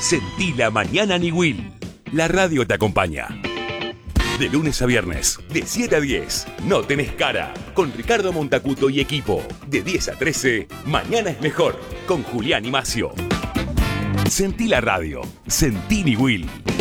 Sentí la mañana Niwil. La radio te acompaña. De lunes a viernes, de 7 a 10, No Tenés Cara, con Ricardo Montacuto y equipo. De 10 a 13, Mañana es Mejor, con Julián y Macio. Sentí la radio, sentí Niwil.